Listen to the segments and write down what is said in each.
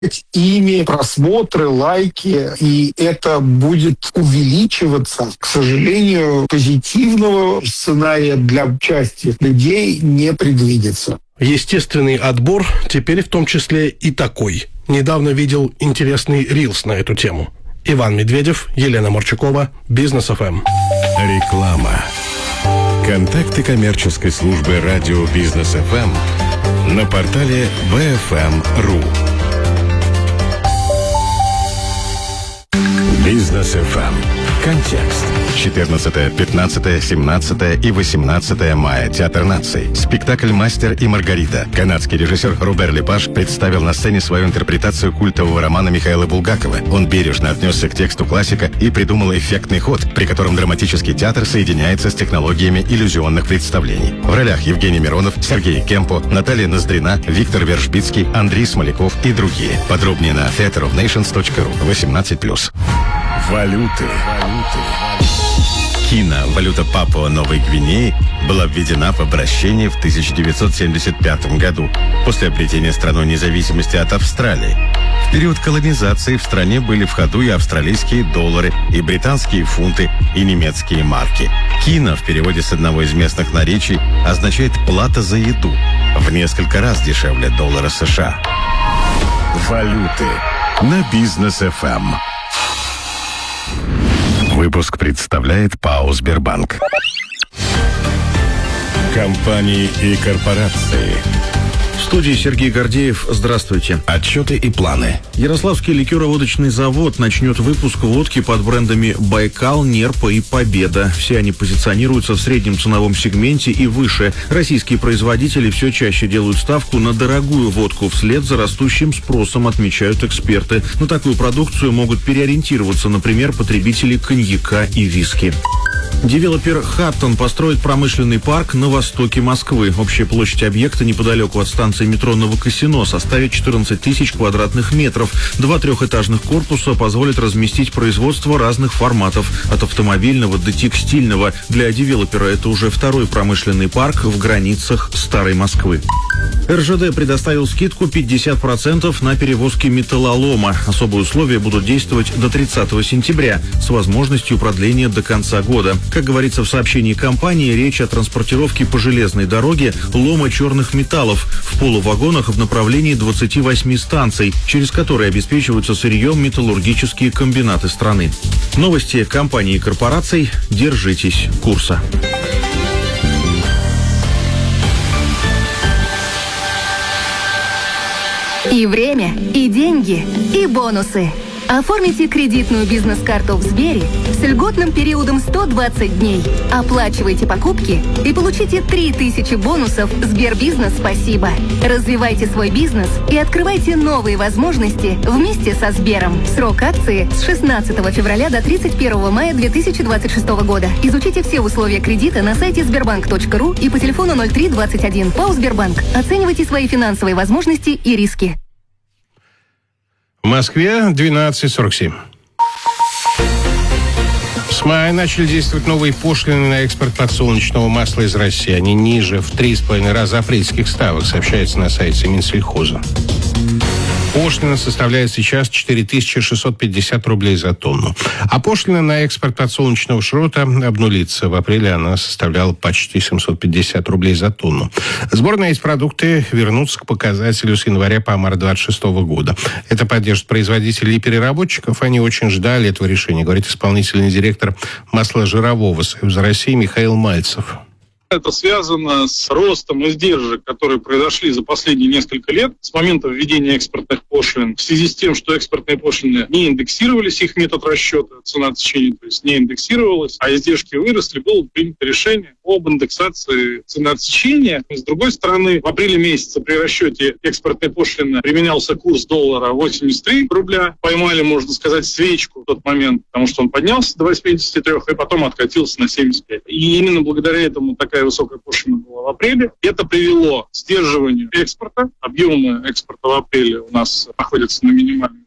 ими просмотры, лайки, и это будет увеличиваться. К сожалению, позитивного сценария для части людей не предвидится. Естественный отбор теперь в том числе и такой. Недавно видел интересный рилс на эту тему. Иван Медведев, Елена Марчукова, Бизнес ФМ. Реклама. Контакты коммерческой службы радио Бизнес ФМ на портале bfm.ru. Бизнес ФМ. Контекст. 14, 15, 17 и 18 мая. Театр наций. Спектакль «Мастер и Маргарита». Канадский режиссер Робер Лепаж представил на сцене свою интерпретацию культового романа Михаила Булгакова. Он бережно отнесся к тексту классика и придумал эффектный ход, при котором драматический театр соединяется с технологиями иллюзионных представлений. В ролях Евгений Миронов, Сергей Кемпо, Наталья Ноздрина, Виктор Вержбицкий, Андрей Смоляков и другие. Подробнее на theaterofnations.ru. 18+. Валюты. Валюта Папуа-Новой Гвинеи была введена в обращение в 1975 году, после обретения страной независимости от Австралии. В период колонизации в стране были в ходу и австралийские доллары, и британские фунты, и немецкие марки. Кина в переводе с одного из местных наречий означает «плата за еду», в несколько раз дешевле доллара США. Валюты на Бизнес ФМ. Выпуск представляет ПАО «Сбербанк». Компании и корпорации. В студии Сергей Гордеев. Здравствуйте. Отчеты и планы. Ярославский ликероводочный завод начнет выпуск водки под брендами «Байкал», «Нерпа» и «Победа». Все они позиционируются в среднем ценовом сегменте и выше. Российские производители все чаще делают ставку на дорогую водку вслед за растущим спросом, отмечают эксперты. На такую продукцию могут переориентироваться, например, потребители коньяка и виски. Девелопер «Хаттон» построит промышленный парк на востоке Москвы. Общая площадь объекта неподалеку от станции метро Новокосино составит 14 тысяч квадратных метров. 2 трехэтажных корпуса позволят разместить производство разных форматов, от автомобильного до текстильного. Для девелопера это уже второй промышленный парк в границах Старой Москвы. РЖД предоставил скидку 50% на перевозки металлолома. Особые условия будут действовать до 30 сентября с возможностью продления до конца года. Как говорится в сообщении компании, речь о транспортировке по железной дороге лома черных металлов в полувагонах в направлении 28 станций, через которые обеспечиваются сырьем металлургические комбинаты страны. Новости компаний и корпораций. Держитесь курса. И время, и деньги, и бонусы. Оформите кредитную бизнес-карту в Сбере с льготным периодом 120 дней. Оплачивайте покупки и получите 3000 бонусов Сбербизнес «Спасибо». Развивайте свой бизнес и открывайте новые возможности вместе со Сбером. Срок акции с 16 февраля до 31 мая 2026 года. Изучите все условия кредита на сайте sberbank.ru и по телефону 0321. ПАО «Сбербанк». Оценивайте свои финансовые возможности и риски. В Москве 12:47. С мая начали действовать новые пошлины на экспорт подсолнечного масла из России. Они ниже в 3,5 раза апрельских ставок, сообщается на сайте Минсельхоза. Пошлина составляет сейчас 4650 рублей за тонну. А пошлина на экспорт подсолнечного шрота обнулится. В апреле она составляла почти 750 рублей за тонну. Сбор на эти продукты вернутся к показателю с января по март 2026 года. Это поддержит производителей и переработчиков. Они очень ждали этого решения, говорит исполнительный директор масложирового союза России Михаил Мальцев. Это связано с ростом издержек, которые произошли за последние несколько лет с момента введения экспортных пошлин. В связи с тем, что экспортные пошлины не индексировались, их метод расчета цена отсечения, то есть не индексировалась, а издержки выросли, было принято решение об индексации цены отсечения. С другой стороны, в апреле месяце при расчете экспортной пошлины применялся курс доллара 83 рубля. Поймали, можно сказать, свечку в тот момент, потому что он поднялся до 83 и потом откатился на 75. И именно благодаря этому такая высокая пошлина была в апреле. Это привело к сдерживанию экспорта. Объемы экспорта в апреле у нас находятся на минимальном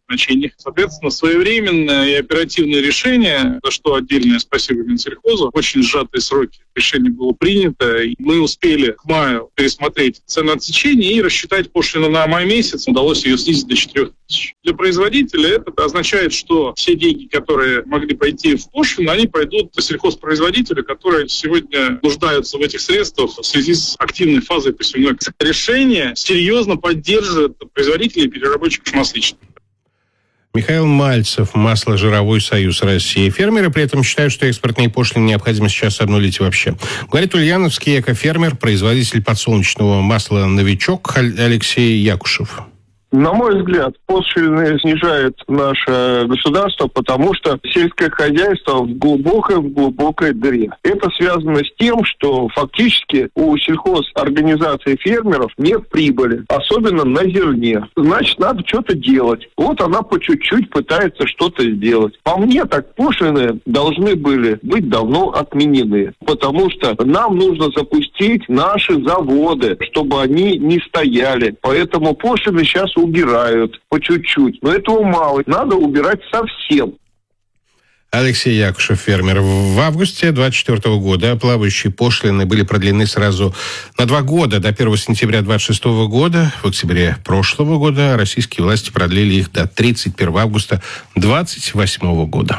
значениях. Соответственно, своевременное и оперативное решение, за что отдельное спасибо Минсельхозу, очень сжатые сроки решение было принято, и мы успели к маю пересмотреть ценоотсечение и рассчитать пошлину на май месяц. Удалось ее снизить до 4 тысяч. Для производителя это означает, что все деньги, которые могли пойти в пошлину, они пойдут сельхозпроизводителю, которые сегодня нуждаются в этих средствах в связи с активной фазой посевной. Решение серьезно поддерживает производителей и переработчиков масличных. Михаил Мальцев, Масложировой союз России. Фермеры при этом считают, что экспортные пошлины необходимо сейчас обнулить вообще. Говорит ульяновский экофермер, производитель подсолнечного масла «Новичок» Алексей Якушев. На мой взгляд, пошлины снижает наше государство, потому что сельское хозяйство в глубокой дыре. Это связано с тем, что фактически у сельхозорганизаций фермеров нет прибыли, особенно на зерне. Значит, надо что-то делать. Вот она по чуть-чуть пытается что-то сделать. По мне, так пошлины должны были быть давно отменены, потому что нам нужно запустить наши заводы, чтобы они не стояли. Поэтому пошлины сейчас убирают по чуть-чуть. Но этого мало. Надо убирать совсем. Алексей Якушев, фермер. В августе 2024 года плавающие пошлины были продлены сразу на 2 года, до 1 сентября 2026 года. В октябре прошлого года российские власти продлили их до 31 августа 2028 года.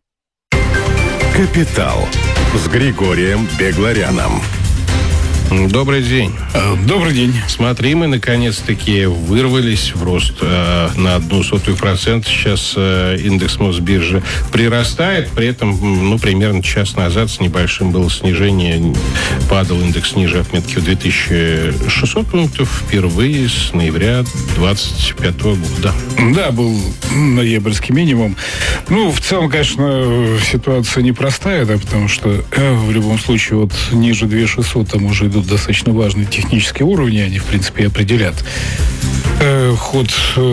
«Капитал» с Григорием Бегларяном. Добрый день. Добрый день. Смотри, мы наконец-таки вырвались в рост на 0,01%. Сейчас индекс Мосбиржи прирастает. При этом, примерно час назад с небольшим было снижение. Падал индекс ниже отметки в 2600 пунктов впервые с ноября 2025 года. Да, был ноябрьский минимум. В целом, конечно, ситуация непростая, да, потому что в любом случае ниже 2600 там уже идут достаточно важные технические уровни, они, в принципе, определят ход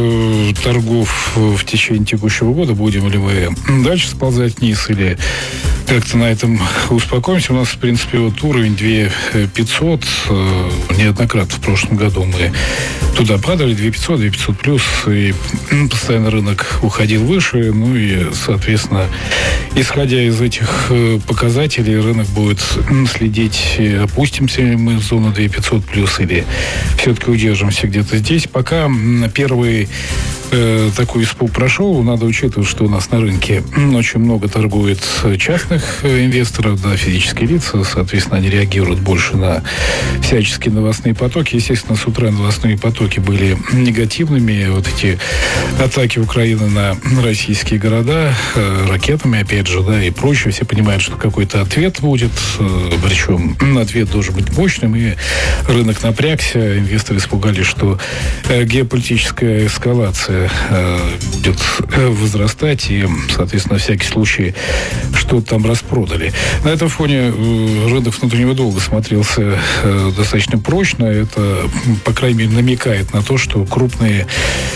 торгов в течение текущего года. Будем ли мы дальше сползать вниз или как-то на этом успокоимся. У нас, в принципе, уровень 2500. Неоднократно в прошлом году мы туда падали, 2500, 2500 плюс, и постоянно рынок уходил выше. И, соответственно, исходя из этих показателей, рынок будет следить, опустимся ли мы в зону 2500 плюс или все-таки удержимся где-то здесь. Пока первый такой испуг прошел, надо учитывать, что у нас на рынке очень много торгует частных инвесторов, да, физические лица, соответственно, они реагируют больше на всяческие новостные потоки. Естественно, с утра новостные потоки были негативными. Эти атаки Украины на российские города ракетами, опять же, да, и прочее. Все понимают, что какой-то ответ будет, причем ответ должен быть мощным, и рынок напрягся. Инвесторы испугались, что геополитическая эскалация будет возрастать, и, соответственно, на всякий случай что-то там распродали. На этом фоне рынок внутреннего долга смотрелся достаточно прочно. Это, по крайней мере, намекает на то, что крупные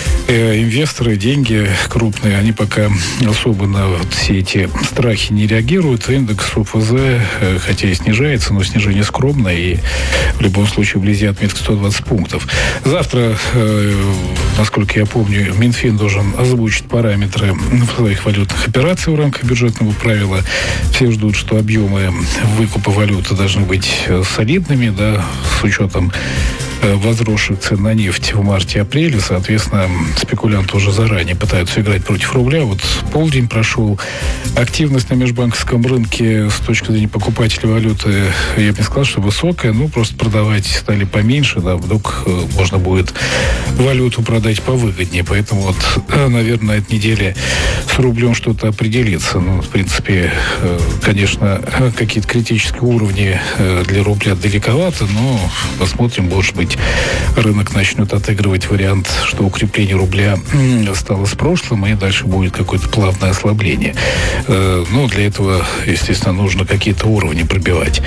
инвесторы, деньги крупные, они пока особо на все эти страхи не реагируют. Индекс ОФЗ, хотя и снижается, но снижение скромное, и в любом случае вблизи отметки 120 пунктов. Завтра, насколько я помню, Минфин должен озвучить параметры своих валютных операций в рамках бюджетного правила. Все ждут, что объемы выкупа валюты должны быть солидными, да, с учетом возросших цен на нефть в марте-апреле. Соответственно, спекулянты уже заранее пытаются играть против рубля. Полдень прошел. Активность на межбанковском рынке с точки зрения покупателей валюты, я бы не сказал, что высокая, просто продавать стали поменьше, да, вдруг можно будет валюту продать повыгоднее. Поэтому наверное, на этой неделе с рублем что-то определится. В принципе, конечно, какие-то критические уровни для рубля далековато, но посмотрим, может быть, рынок начнет отыгрывать вариант, что укрепление рубля осталось в прошлом, и дальше будет какое-то плавное ослабление. Для этого, естественно, нужно какие-то уровни пробивать.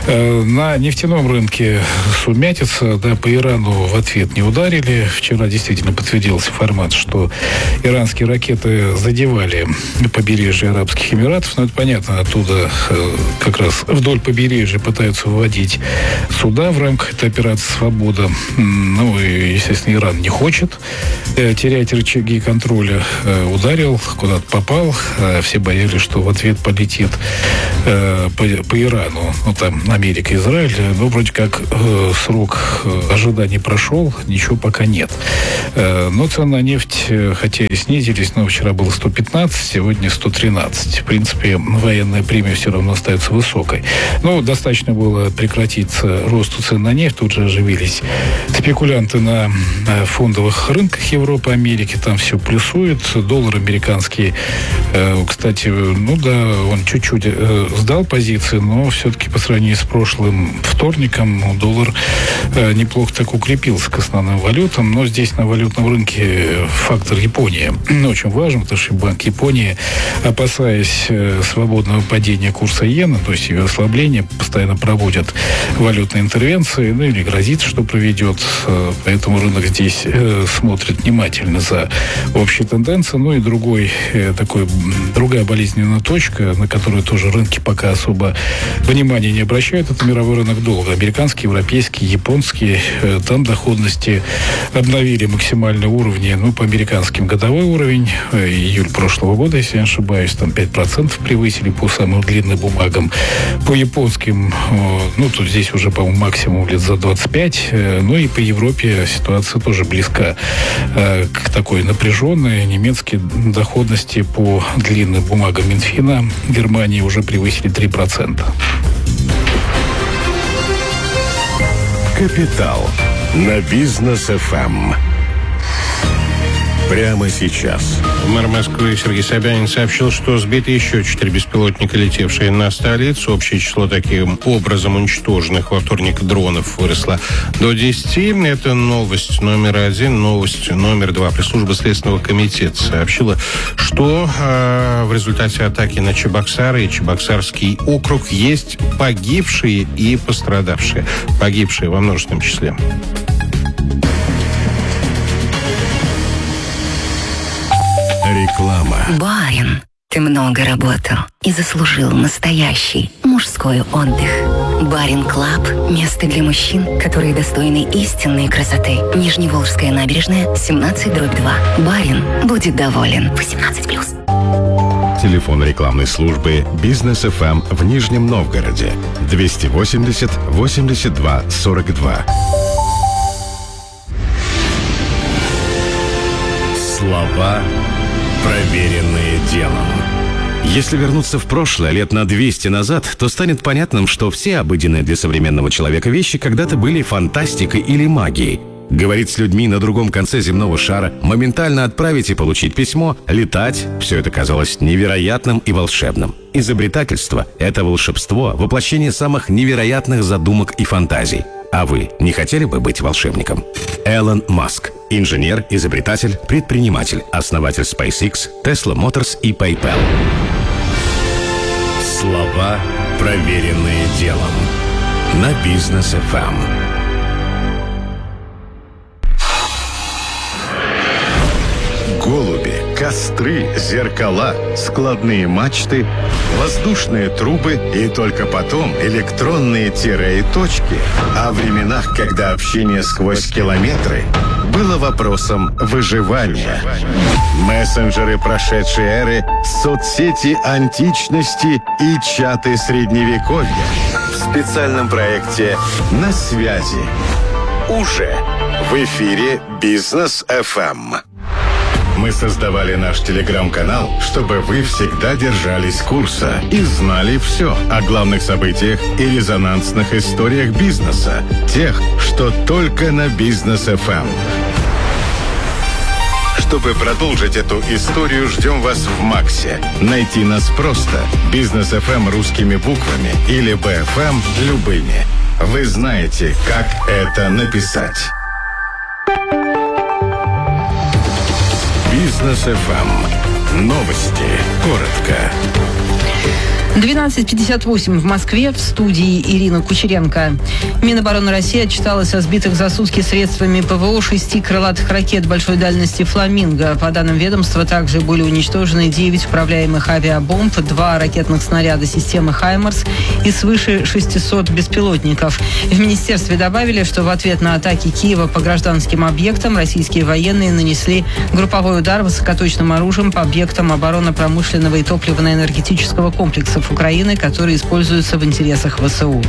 На нефтяном рынке сумятица, да, по Ирану в ответ не ударили. Вчера действительно подтвердился формат, что иранские ракеты задевали побережье Арабских Эмиратов. Это понятно, оттуда как раз вдоль побережья пытаются выводить суда в рамках этой операции «Свобода». года. Ну, и, естественно, Иран не хочет терять рычаги контроля. Ударил, куда-то попал. Все боялись, что в ответ полетит по Ирану. Ну, там, Америка, Израиль. Но вроде как срок ожиданий прошел, ничего пока нет. Но цены на нефть, хотя и снизились, но вчера было 115, сегодня 113. В принципе, военная премия все равно остается высокой. Но достаточно было прекратиться росту цен на нефть. Тут же оживились спекулянты на фондовых рынках Европы, Америки. Там все плюсует. Доллар американский, кстати, ну да, он чуть-чуть сдал позиции, но все-таки по сравнению с прошлым вторником доллар неплохо так укрепился к основным валютам. Но здесь на валютном рынке фактор Японии очень важен, потому что Банк Японии, опасаясь свободного падения курса иены, то есть ее ослабления, постоянно проводит валютные интервенции, ну или грозит, что проведет. Поэтому рынок здесь смотрит внимательно за общей тенденцией. Ну и другая болезненная точка, на которую тоже рынки пока особо внимания не обращают, это мировой рынок долга. Американский, европейский, японский. Там доходности обновили максимальные уровни. Ну, по американским годовой уровень. Июль прошлого года, если я не ошибаюсь, там 5% превысили по самым длинным бумагам. По японским, ну, тут здесь уже, по-моему, максимум лет за 25. Ну и по Европе ситуация тоже близка к такой напряженной. Немецкие доходности по длинным бумагам Минфина Германии уже превысили 3%. Капитал на Бизнес ФМ. Прямо сейчас. Мэр Москвы Сергей Собянин сообщил, что сбиты еще 4 беспилотника, летевшие на столицу. Общее число таким образом уничтоженных во вторник дронов выросло до 10. Это новость номер 1. Новость номер 2. Пресс-служба Следственного комитета сообщила, что в результате атаки на Чебоксары и Чебоксарский округ есть погибшие и пострадавшие. Погибшие во множественном числе. Реклама. Барин, ты много работал и заслужил настоящий мужской отдых. Барин Клаб – место для мужчин, которые достойны истинной красоты. Нижневолжская набережная, 17/2. Барин будет доволен. 18+. Телефон рекламной службы Бизнес ФМ в Нижнем Новгороде 280 82 42. Слова, проверенные делом. Если вернуться в прошлое, лет на 200 назад, то станет понятным, что все обыденные для современного человека вещи когда-то были фантастикой или магией. Говорить с людьми на другом конце земного шара, моментально отправить и получить письмо, летать – все это казалось невероятным и волшебным. Изобретательство – это волшебство, воплощение самых невероятных задумок и фантазий. А вы не хотели бы быть волшебником? Элон Маск. Инженер, изобретатель, предприниматель, основатель SpaceX, Tesla Motors и PayPal. Слова, проверенные делом. На Бизнес ФМ. Голуби, костры, зеркала, складные мачты, воздушные трубы и только потом электронные тире и точки. О временах, когда общение сквозь километры было вопросом выживания. Мессенджеры прошедшей эры, соцсети античности и чаты средневековья. В специальном проекте «На связи». Уже в эфире Бизнес ФМ. Мы создавали наш телеграм-канал, чтобы вы всегда держались курса и знали все о главных событиях и резонансных историях бизнеса. Тех, что только на Бизнес ФМ. Чтобы продолжить эту историю, ждем вас в Максе. Найти нас просто. Бизнес ФМ русскими буквами или БФМ любыми. Вы знаете, как это написать. Бизнес ФМ. Новости. Коротко. 12:58 в Москве, в студии Ирина Кучеренко. Минобороны России отчиталась о сбитых за сутки средствами ПВО 6 крылатых ракет большой дальности «Фламинго». По данным ведомства, также были уничтожены 9 управляемых авиабомб, 2 ракетных снаряда системы «Хаймарс» и свыше 600 беспилотников. В министерстве добавили, что в ответ на атаки Киева по гражданским объектам российские военные нанесли групповой удар высокоточным оружием по объектам оборонно-промышленного и топливно-энергетического комплексов Украины, которые используются в интересах ВСУ.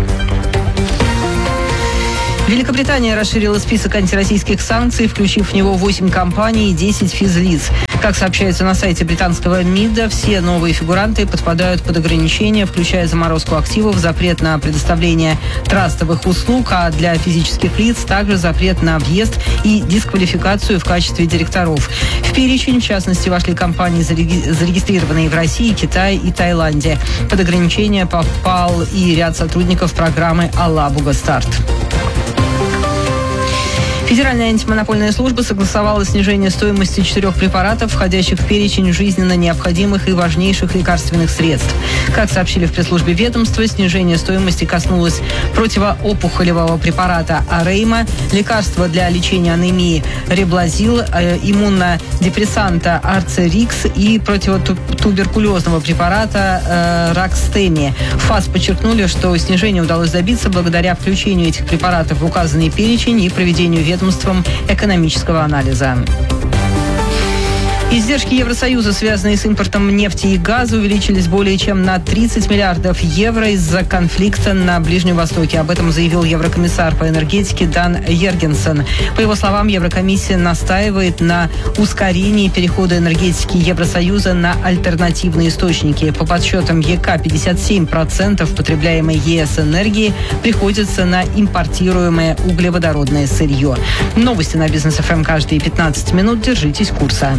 Великобритания расширила список антироссийских санкций, включив в него 8 компаний и 10 физлиц. Как сообщается на сайте британского МИДа, все новые фигуранты подпадают под ограничения, включая заморозку активов, запрет на предоставление трастовых услуг, а для физических лиц также запрет на въезд и дисквалификацию в качестве директоров. В перечень, в частности, вошли компании, зарегистрированные в России, Китае и Таиланде. Под ограничения попал и ряд сотрудников программы «Алабуга Старт». Федеральная антимонопольная служба согласовала снижение стоимости 4 препаратов, входящих в перечень жизненно необходимых и важнейших лекарственных средств. Как сообщили в пресс-службе ведомства, снижение стоимости коснулось противоопухолевого препарата Арейма, лекарства для лечения анемии Реблазил, иммунодепрессанта Арцерикс и противотуберкулезного препарата Рокстеми. ФАС подчеркнули, что снижение удалось добиться благодаря включению этих препаратов в указанный перечень и проведению ведомством экономического анализа. Издержки Евросоюза, связанные с импортом нефти и газа, увеличились более чем на 30 миллиардов евро из-за конфликта на Ближнем Востоке. Об этом заявил еврокомиссар по энергетике Дан Йергенсен. По его словам, Еврокомиссия настаивает на ускорении перехода энергетики Евросоюза на альтернативные источники. По подсчетам ЕК, 57% потребляемой ЕС энергии приходится на импортируемое углеводородное сырье. Новости на Бизнес ФМ каждые 15 минут. Держитесь курса.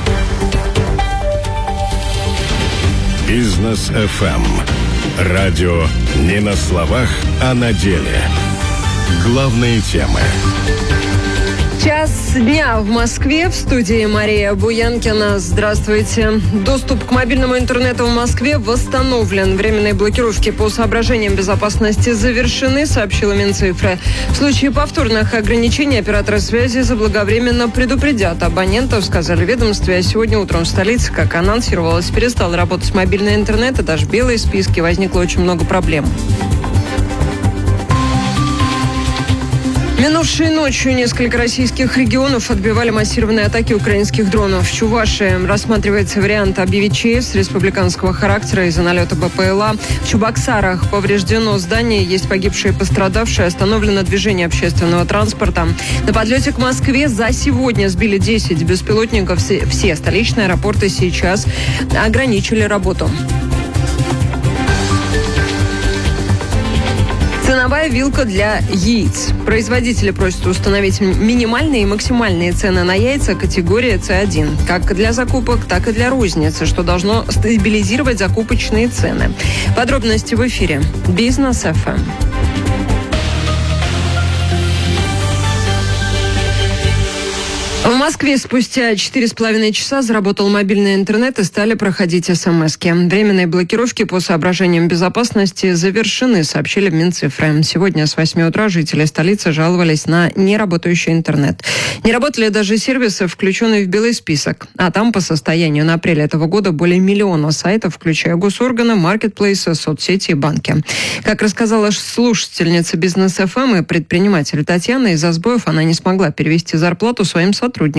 Бизнес ФМ. Радио не на словах, а на деле. Главные темы. Час дня в Москве. В студии Мария Буянкина. Здравствуйте. Доступ к мобильному интернету в Москве восстановлен. Временные блокировки по соображениям безопасности завершены, сообщила Минцифры. В случае повторных ограничений операторы связи заблаговременно предупредят абонентов, сказали в ведомстве. А сегодня утром в столице, как анонсировалось, перестал работать мобильный интернет, и даже белые списки. Возникло очень много проблем. Минувшей ночью несколько российских регионов отбивали массированные атаки украинских дронов. В Чувашии рассматривается вариант объявить ЧС республиканского характера из-за налета БПЛА. В Чебоксарах повреждено здание, есть погибшие и пострадавшие, остановлено движение общественного транспорта. На подлете к Москве за сегодня сбили 10 беспилотников. Все столичные аэропорты сейчас ограничили работу. Ценовая вилка для яиц. Производители просят установить минимальные и максимальные цены на яйца категории С1. Как для закупок, так и для розницы, что должно стабилизировать закупочные цены. Подробности в эфире. Бизнес ФМ. В Москве спустя 4,5 часа заработал мобильный интернет и стали проходить смски. Временные блокировки по соображениям безопасности завершены, сообщили в Минцифры. Сегодня с 8 утра жители столицы жаловались на неработающий интернет. Не работали даже сервисы, включенные в белый список. А там по состоянию на апрель этого года более миллиона сайтов, включая госорганы, маркетплейсы, соцсети и банки. Как рассказала слушательница Бизнес ФМ и предприниматель Татьяна, из-за сбоев она не смогла перевести зарплату своим сотрудникам.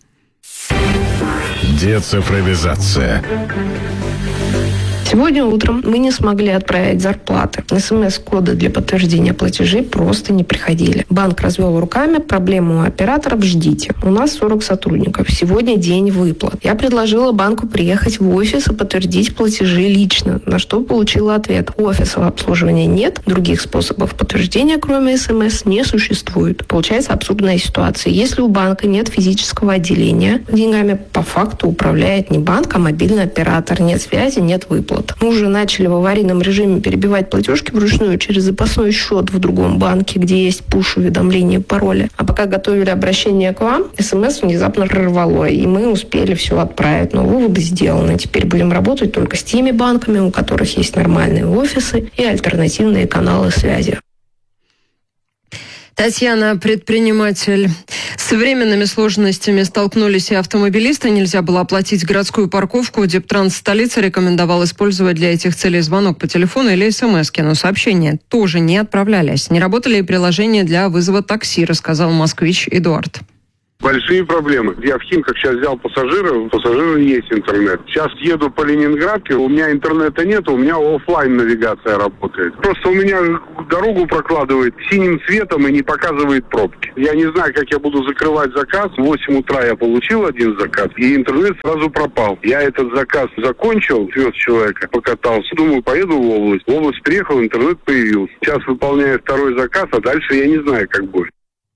Децифровизация. Сегодня утром мы не смогли отправить зарплаты. СМС-коды для подтверждения платежей просто не приходили. Банк развел руками, проблему у операторов ждите. У нас 40 сотрудников. Сегодня день выплат. Я предложила банку приехать в офис и подтвердить платежи лично, на что получила ответ. Офисного обслуживания нет, других способов подтверждения, кроме СМС, не существует. Получается абсурдная ситуация. Если у банка нет физического отделения, деньгами по факту управляет не банк, а мобильный оператор. Нет связи, нет выплат. работа. Мы уже начали в аварийном режиме перебивать платежки вручную через запасной счет в другом банке, где есть пуш-уведомление, пароли. А пока готовили обращение к вам, СМС внезапно прорвало, и мы успели все отправить. Но выводы сделаны. Теперь будем работать только с теми банками, у которых есть нормальные офисы и альтернативные каналы связи. Татьяна, предприниматель. С современными сложностями столкнулись и автомобилисты. Нельзя было оплатить городскую парковку. Дептранс столицы рекомендовал использовать для этих целей звонок по телефону или смс-ки. Но сообщения тоже не отправлялись. Не работали и приложения для вызова такси, рассказал москвич Эдуард. Большие проблемы. Я в Химках сейчас взял пассажиров, у пассажира есть интернет. Сейчас еду по Ленинградке, у меня интернета нет, у меня офлайн навигация работает. Просто у меня дорогу прокладывает синим цветом и не показывает пробки. Я не знаю, как я буду закрывать заказ. В 8 утра я получил один заказ, и интернет сразу пропал. Я этот заказ закончил, вез человека, покатался. Думаю, поеду в область. В область приехал, интернет появился. Сейчас выполняю второй заказ, а дальше я не знаю, как будет.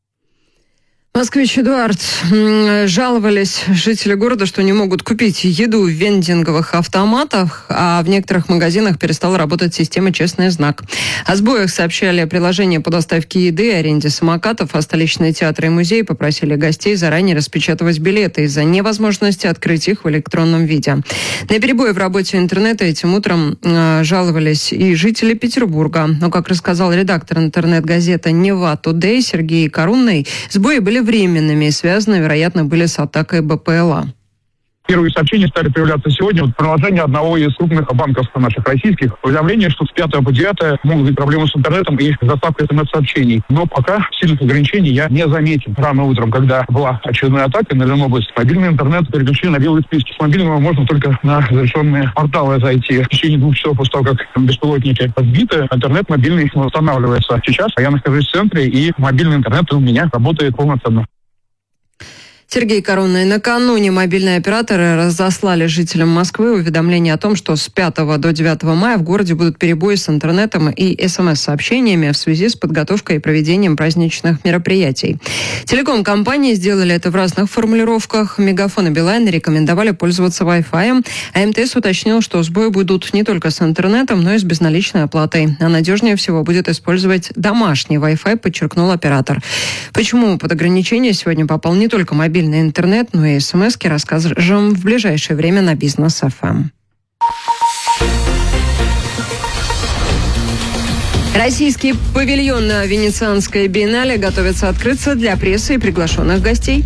Москвич Эдуард. Жаловались жители города, что не могут купить еду в вендинговых автоматах, а в некоторых магазинах перестала работать система «Честный знак». О сбоях сообщали приложения по доставке еды, аренде самокатов, а столичные театры и музеи попросили гостей заранее распечатывать билеты из-за невозможности открыть их в электронном виде. На перебои в работе интернета этим утром жаловались и жители Петербурга. Но, как рассказал редактор интернет-газеты «Нева Тудей» Сергей Корунный, сбои были временными и связаны, вероятно, были с атакой БПЛА. Первые сообщения стали появляться сегодня в приложении одного из крупных банков наших российских. Уведомление, что с 5 по 9 могут быть проблемы с интернетом и доставкой СМС-сообщений. Но пока сильных ограничений я не заметил. Рано утром, когда была очередная атака на Ленобласть, мобильный интернет переключили на белые списки. С мобильного можно только на разрешенные порталы зайти. В течение 2 часов после того, как беспилотники сбиты, интернет мобильный восстанавливается. Сейчас я нахожусь в центре, и мобильный интернет у меня работает полноценно. Сергей Коронный. Накануне мобильные операторы разослали жителям Москвы уведомление о том, что с 5 до 9 мая в городе будут перебои с интернетом и СМС-сообщениями в связи с подготовкой и проведением праздничных мероприятий. Телеком-компании сделали это в разных формулировках. Мегафон и Билайн рекомендовали пользоваться Wi-Fi, а МТС уточнил, что сбои будут не только с интернетом, но и с безналичной оплатой. А надежнее всего будет использовать домашний Wi-Fi, подчеркнул оператор. Почему под ограничение сегодня попал не только мобильный интернет, но и смс-ки, расскажем в ближайшее время на Бизнес ФМ. Российский павильон на Венецианской биеннале готовится открыться для прессы и приглашенных гостей.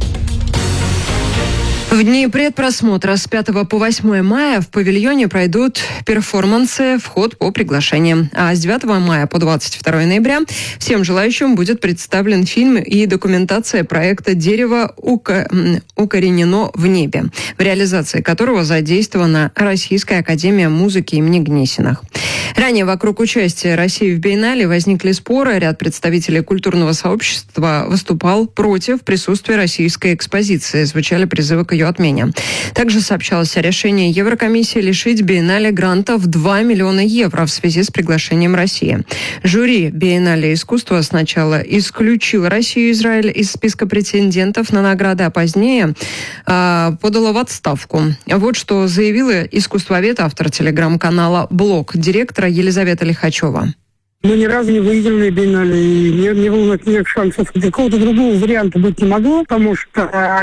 В дни предпросмотра с 5 по 8 мая в павильоне пройдут перформансы, вход по приглашениям. А с 9 мая по 22 ноября всем желающим будет представлен фильм и документация проекта «Дерево укоренено в небе», в реализации которого задействована Российская академия музыки имени Гнесиных. Ранее вокруг участия России в биеннале возникли споры. Ряд представителей культурного сообщества выступал против присутствия российской экспозиции. Звучали призывы к ее отмене. Также сообщалось о решении Еврокомиссии лишить биеннале грантов 2 миллиона евро в связи с приглашением России. Жюри биеннале искусства сначала исключило Россию и Израиль из списка претендентов на награды, а позднее подало в отставку. Вот что заявила искусствовед, автор телеграм-канала «Блог», директора Елизавета Лихачева. Мы ни разу не выиграли на биеннале, и не было никаких шансов. Какого-то другого варианта быть не могло, потому что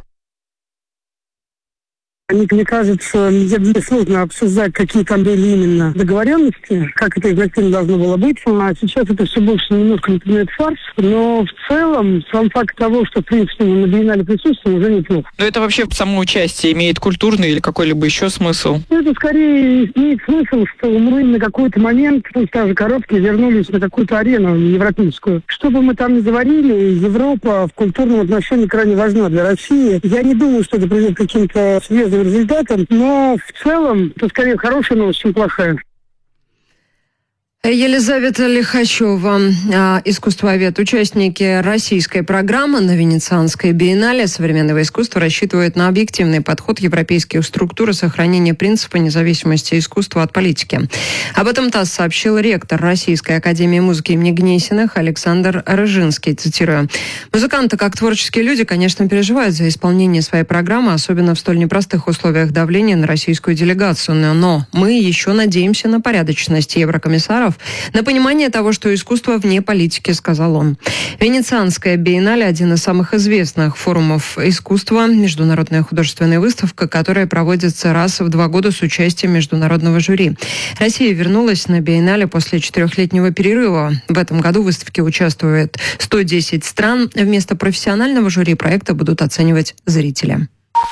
мне кажется, мне сложно обсуждать, какие там были именно договоренности, как это изначально должно было быть. А сейчас это все больше немножко напоминает фарс. Но в целом, сам факт того, что, в принципе, мы на биеннале присутствуем, уже неплохо. Но это вообще само участие имеет культурный или какой-либо еще смысл? Это скорее имеет смысл, что мы на какой-то момент, пусть даже короткий, вернулись на какую-то арену европейскую. Что бы мы там ни заварили, Европа в культурном отношении крайне важна для России. Я не думаю, что это приведет к каким-то свежим результатам, но в целом это скорее хорошая новость, чем плохая. Елизавета Лихачева, искусствовед, участники российской программы на Венецианской биеннале современного искусства рассчитывают на объективный подход европейских структур и сохранение принципа независимости искусства от политики. Об этом ТАСС сообщил ректор Российской академии музыки имени Гнесиных Александр Рыжинский, цитирую. «Музыканты, как творческие люди, конечно, переживают за исполнение своей программы, особенно в столь непростых условиях давления на российскую делегацию. Но мы еще надеемся на порядочность еврокомиссаров, на понимание того, что искусство вне политики», сказал он. Венецианская биеннале – один из самых известных форумов искусства, международная художественная выставка, которая проводится раз в 2 года с участием международного жюри. Россия вернулась на биеннале после 4-летнего перерыва. В этом году в выставке участвует 110 стран. Вместо профессионального жюри проекта будут оценивать зрители.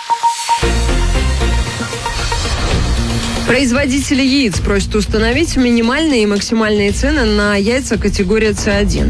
Производители яиц просят установить минимальные и максимальные цены на яйца категории С1.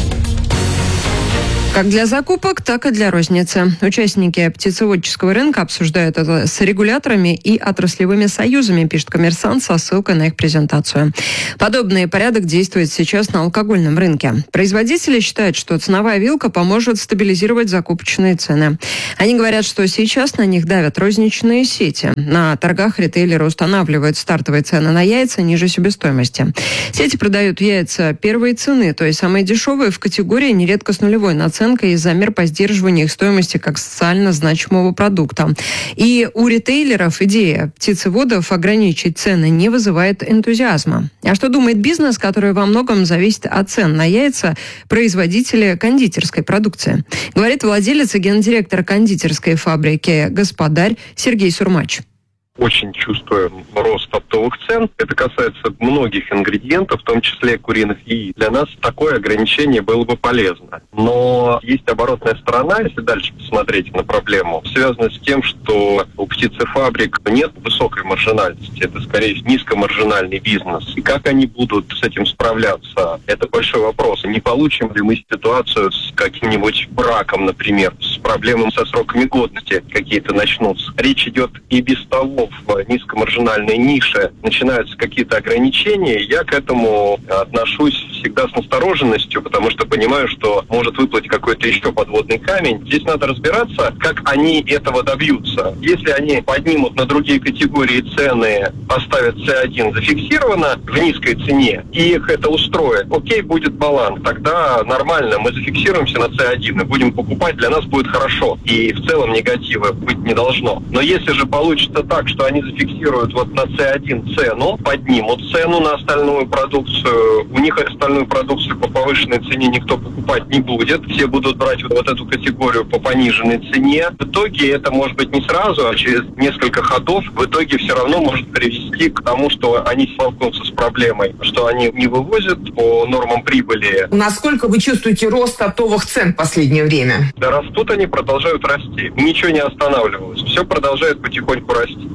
Как для закупок, так и для розницы. Участники птицеводческого рынка обсуждают это с регуляторами и отраслевыми союзами, пишет «Коммерсант» со ссылкой на их презентацию. Подобный порядок действует сейчас на алкогольном рынке. Производители считают, что ценовая вилка поможет стабилизировать закупочные цены. Они говорят, что сейчас на них давят розничные сети. На торгах ритейлеры устанавливают стартовые цены на яйца ниже себестоимости. Сети продают яйца первой цены, то есть самые дешевые в категории, нередко с нулевой наценкой, из-за мер по сдерживанию их стоимости как социально значимого продукта. И у ритейлеров идея птицеводов ограничить цены не вызывает энтузиазма. А что думает бизнес, который во многом зависит от цен на яйца производителя кондитерской продукции? Говорит владелец и гендиректор кондитерской фабрики «Господарь» Сергей Сурмач. Очень чувствуем рост оптовых цен. Это касается многих ингредиентов, в том числе куриных яиц. Для нас такое ограничение было бы полезно. Но есть оборотная сторона, если дальше посмотреть на проблему, связанная с тем, что у птицефабрик нет высокой маржинальности. Это, скорее, низкомаржинальный бизнес. И как они будут с этим справляться, это большой вопрос. Не получим ли мы ситуацию с каким-нибудь браком, например, с проблемами со сроками годности какие-то начнутся. Речь идет и без того, в низкомаржинальной нише начинаются какие-то ограничения. Я к этому отношусь всегда с настороженностью, потому что понимаю, что может выплыть какой-то еще подводный камень. Здесь надо разбираться, как они этого добьются. Если они поднимут на другие категории цены, поставят С1 зафиксировано в низкой цене, и их это устроит, окей, будет баланс. Тогда нормально, мы зафиксируемся на С1 и будем покупать, для нас будет хорошо. И в целом негатива быть не должно. Но если же получится так, что они зафиксируют вот на С1 цену, поднимут цену на остальную продукцию, у них остальную продукцию по повышенной цене никто покупать не будет, все будут брать вот эту категорию по пониженной цене. В итоге это может быть не сразу, а через несколько ходов в итоге все равно может привести к тому, что они столкнутся с проблемой, что они не вывозят по нормам прибыли. Насколько вы чувствуете рост оптовых цен в последнее время? Да растут они, продолжают расти. Ничего не останавливалось. Все продолжает потихоньку расти.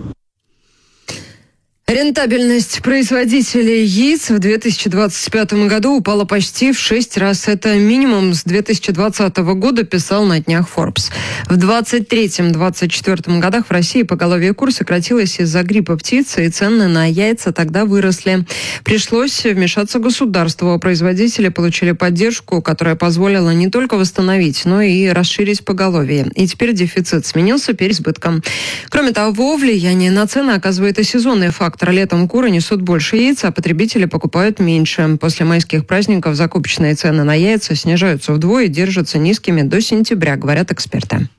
Рентабельность производителей яиц в 2025 году упала почти в 6 раз. Это минимум с 2020 года, писал на днях Forbes. В 2023-2024 годах в России поголовье кур сократилось из-за гриппа птицы, и цены на яйца тогда выросли. Пришлось вмешаться государству. Производители получили поддержку, которая позволила не только восстановить, но и расширить поголовье. И теперь дефицит сменился переизбытком. Кроме того, влияние на цены оказывает и сезонный фактор. Летом куры несут больше яиц, а потребители покупают меньше. После майских праздников закупочные цены на яйца снижаются вдвое и держатся низкими до сентября, говорят эксперты.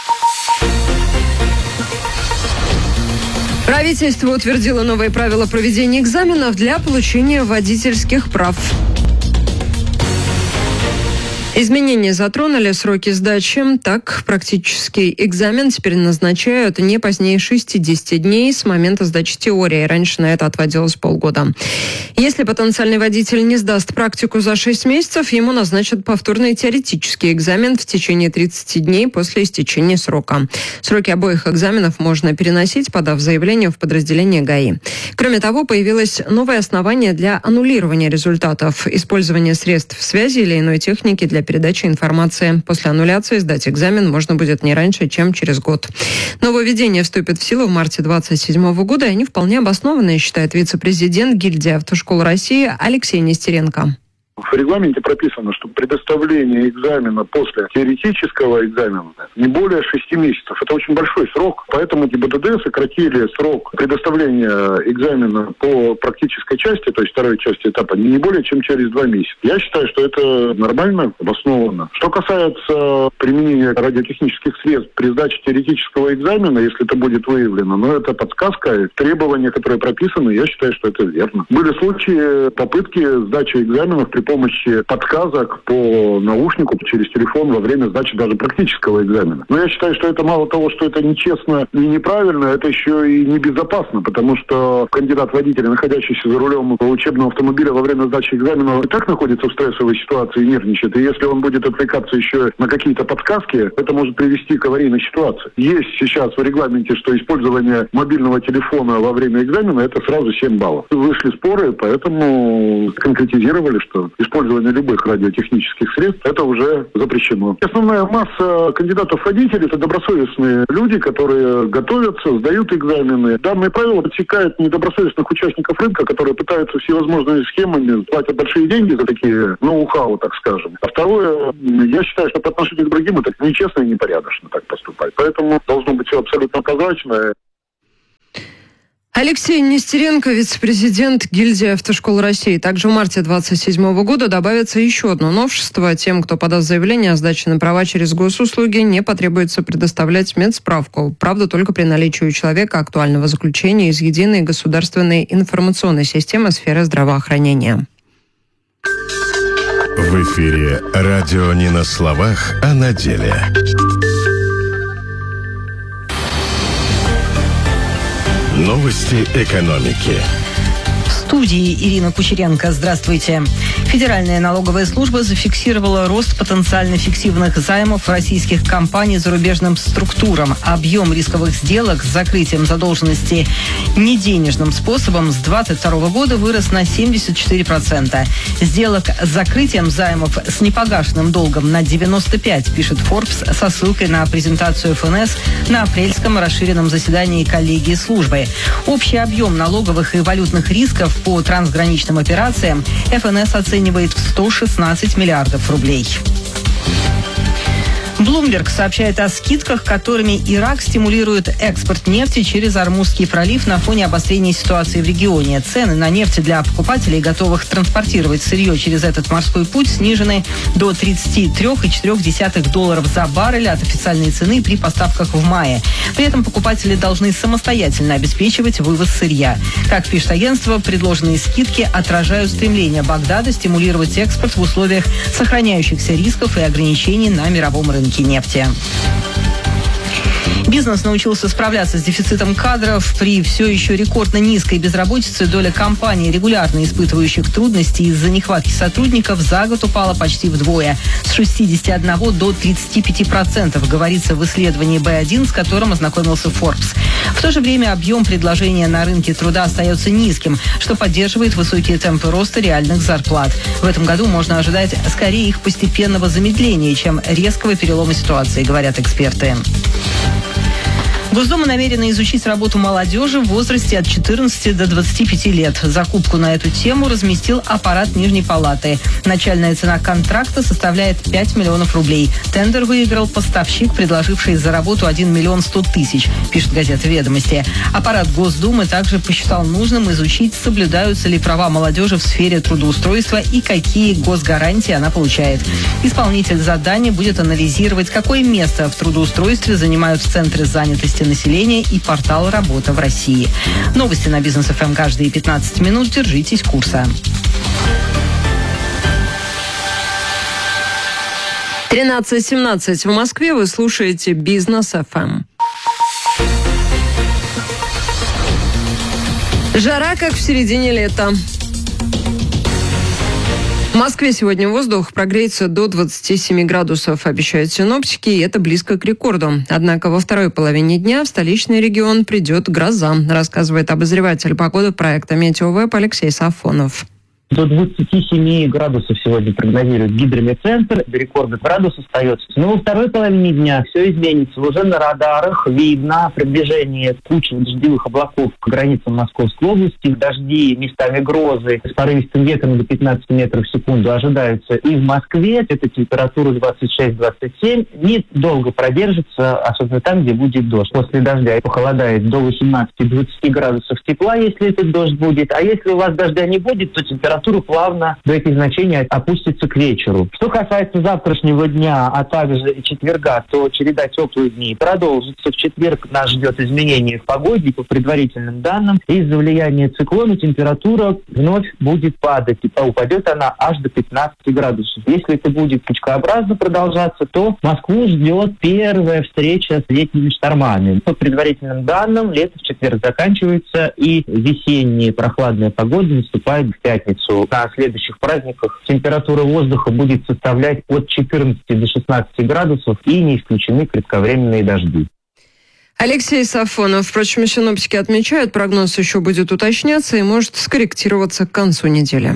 Правительство утвердило новые правила проведения экзаменов для получения водительских прав. Изменения затронули сроки сдачи. Так, практический экзамен теперь назначают не позднее 60 дней с момента сдачи теории. Раньше на это отводилось полгода. Если потенциальный водитель не сдаст практику за 6 месяцев, ему назначат повторный теоретический экзамен в течение 30 дней после истечения срока. Сроки обоих экзаменов можно переносить, подав заявление в подразделение ГАИ. Кроме того, появилось новое основание для аннулирования результатов. Использование средств связи или иной техники для передачи информации. После аннуляции сдать экзамен можно будет не раньше, чем через год. Нововведение вступит в силу в марте 2027 года, и они вполне обоснованные, считает вице-президент гильдии автошкол России Алексей Нестеренко. В регламенте прописано, что предоставление экзамена после теоретического экзамена не более 6 месяцев. Это очень большой срок, поэтому ГИБДД сократили срок предоставления экзамена по практической части, то есть второй части этапа, не более чем через 2 месяца. Я считаю, что это нормально, обоснованно. Что касается применения радиотехнических средств при сдаче теоретического экзамена, если это будет выявлено, но это подсказка, требования, которые прописаны, я считаю, что это верно. Были случаи попытки сдачи экзаменов при помощи подсказок по наушнику через телефон во время сдачи даже практического экзамена. Но я считаю, что это мало того, что это нечестно и неправильно, это еще и небезопасно, потому что кандидат-водитель, находящийся за рулем учебного автомобиля во время сдачи экзамена, и так находится в стрессовой ситуации и нервничает. И если он будет отвлекаться еще на какие-то подсказки, это может привести к аварийной ситуации. Есть сейчас в регламенте, что использование мобильного телефона во время экзамена это сразу 7 баллов. Вышли споры, поэтому конкретизировали, что использование любых радиотехнических средств это уже запрещено. Основная масса кандидатов-водителей это добросовестные люди, которые готовятся, сдают экзамены. Данные правила подсекают недобросовестных участников рынка, которые пытаются всевозможными схемами платят большие деньги за такие ноу-хау, так скажем. А второе, я считаю, что по отношению к другим это нечестно и непорядочно так поступать. Поэтому должно быть все абсолютно прозрачно. Алексей Нестеренко, вице-президент гильдии автошкол России. Также в марте 2027 года добавится еще одно новшество. Тем, кто подаст заявление о сдаче на права через госуслуги, не потребуется предоставлять медсправку. Правда, только при наличии у человека актуального заключения из единой государственной информационной системы сферы здравоохранения. В эфире радио не на словах, а на деле. Новости экономики. В студии Ирина Кучеренко. Здравствуйте. Федеральная налоговая служба зафиксировала рост потенциально фиктивных займов российских компаний зарубежным структурам. Объем рисковых сделок с закрытием задолженности неденежным способом с 2022 года вырос на 74%. Сделок с закрытием займов с непогашенным долгом на 95%, пишет Forbes со ссылкой на презентацию ФНС на апрельском расширенном заседании коллегии службы. Общий объем налоговых и валютных рисков по трансграничным операциям ФНС оценивает в 116 миллиардов рублей. Bloomberg сообщает о скидках, которыми Ирак стимулирует экспорт нефти через Ормузский пролив на фоне обострения ситуации в регионе. Цены на нефть для покупателей, готовых транспортировать сырье через этот морской путь, снижены до $33,4 за баррель от официальной цены при поставках в мае. При этом покупатели должны самостоятельно обеспечивать вывоз сырья. Как пишет агентство, предложенные скидки отражают стремление Багдада стимулировать экспорт в условиях сохраняющихся рисков и ограничений на мировом рынке нефти. Бизнес научился справляться с дефицитом кадров. При все еще рекордно низкой безработице доля компаний, регулярно испытывающих трудности из-за нехватки сотрудников, за год упала почти вдвое. С 61 до 35%, говорится в исследовании B1, с которым ознакомился Forbes. В то же время объем предложения на рынке труда остается низким, что поддерживает высокие темпы роста реальных зарплат. В этом году можно ожидать скорее их постепенного замедления, чем резкого перелома ситуации, говорят эксперты. Госдума намерена изучить работу молодежи в возрасте от 14 до 25 лет. Закупку на эту тему разместил аппарат Нижней палаты. Начальная цена контракта составляет 5 миллионов рублей. Тендер выиграл поставщик, предложивший за работу 1 миллион 100 тысяч, пишет газета «Ведомости». Аппарат Госдумы также посчитал нужным изучить, соблюдаются ли права молодежи в сфере трудоустройства и какие госгарантии она получает. Исполнитель задания будет анализировать, какое место в трудоустройстве занимают центры занятости населения и портал «Работа в России». Новости на Бизнес ФМ каждые 15 минут. Держитесь курса. 13:17 в Москве. Вы слушаете Бизнес ФМ. Жара, как в середине лета. В Москве сегодня воздух прогреется до 27 градусов, обещают синоптики, и это близко к рекорду. Однако во второй половине дня в столичный регион придет гроза, рассказывает обозреватель погоды проекта «Метеовеб» Алексей Сафонов. До 27 градусов сегодня прогнозирует гидрометцентр. До рекордных градусов остается. Но во второй половине дня все изменится. Уже на радарах видно приближение кучи дождевых облаков к границам Московской области. Дожди, местами грозы с порывистым ветром до 15 метров в секунду ожидаются и в Москве. Это температура 26-27. Недолго продержится, особенно там, где будет дождь. После дождя похолодает до 18-20 градусов тепла, если этот дождь будет. А если у вас дождя не будет, то температура плавно до этих значений опустится к вечеру. Что касается завтрашнего дня, а также четверга, то череда теплых дней продолжится. В четверг нас ждет изменение в погоде. По предварительным данным, из-за влияния циклона температура вновь будет падать. И упадет она аж до 15 градусов. Если это будет пучкообразно продолжаться, то Москву ждет первая встреча с летними штормами. По предварительным данным, лето в четверг заканчивается, и весенняя прохладная погода наступает в пятницу. На следующих праздниках температура воздуха будет составлять от 14 до 16 градусов, и не исключены кратковременные дожди. Алексей Сафонов. Впрочем, синоптики отмечают, прогноз еще будет уточняться и может скорректироваться к концу недели.